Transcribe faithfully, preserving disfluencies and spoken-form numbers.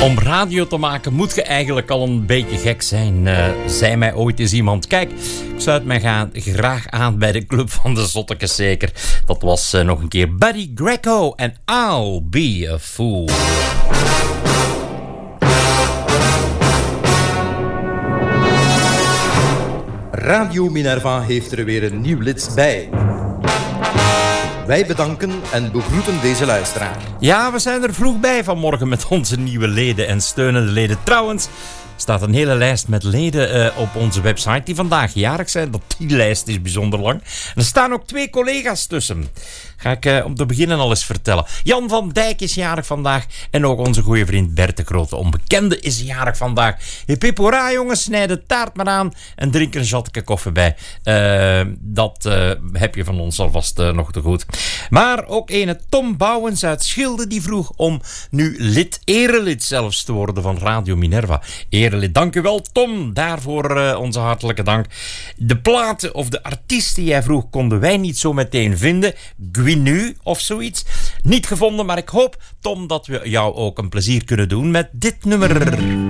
Om radio te maken moet je eigenlijk al een beetje gek zijn. Uh, zei mij ooit eens iemand. Kijk, ik sluit mij gaan, graag aan bij de Club van de Zottekes zeker. Dat was uh, nog een keer Buddy Greco en I'll Be a Fool. Radio Minerva heeft er weer een nieuw lid bij. Wij bedanken en begroeten deze luisteraar. Ja, we zijn er vroeg bij vanmorgen met onze nieuwe leden en steunende leden. Trouwens, staat een hele lijst met leden uh, op onze website die vandaag jarig zijn. Dat die lijst is bijzonder lang. En er staan ook twee collega's tussen. Ga ik uh, om te beginnen al eens vertellen. Jan van Dijk is jarig vandaag. En ook onze goede vriend Bert de Grote Onbekende is jarig vandaag. Hip hip hoera jongens, snij de taart maar aan en drink een shotje koffie bij. Uh, dat uh, heb je van ons alvast uh, nog te goed. Maar ook ene Tom Bouwens uit Schilde die vroeg om nu lid, erelid zelfs te worden van Radio Minerva. Erelid, dank u wel Tom, daarvoor uh, onze hartelijke dank. De platen of de artiest die jij vroeg konden wij niet zo meteen vinden. Gwinu of zoiets. Niet gevonden, maar ik hoop Tom dat we jou ook een plezier kunnen doen met dit nummer.